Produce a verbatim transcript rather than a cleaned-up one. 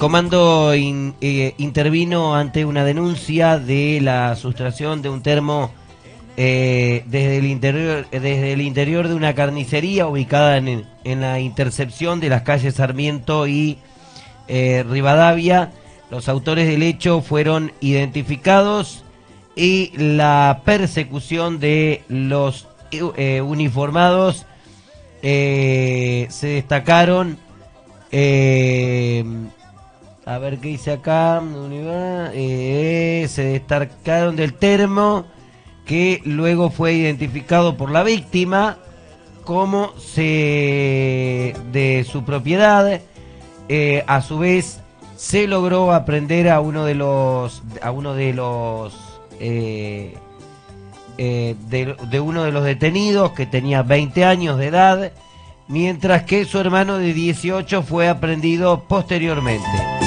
Comando in, eh, intervino ante una denuncia de la sustracción de un termo eh, desde el interior desde el interior de una carnicería ubicada en, en la intercepción de las calles Sarmiento y eh, Rivadavia. Los autores del hecho fueron identificados y la persecución de los eh, uniformados eh, se destacaron. Eh, a ver qué dice acá. Eh, se destacaron del termo que luego fue identificado por la víctima como se de su propiedad. Eh, a su vez se logró aprender a uno de los a uno de los eh, eh, de, de uno de los detenidos, que tenía veinte años de edad, mientras que su hermano de dieciocho fue aprehendido posteriormente.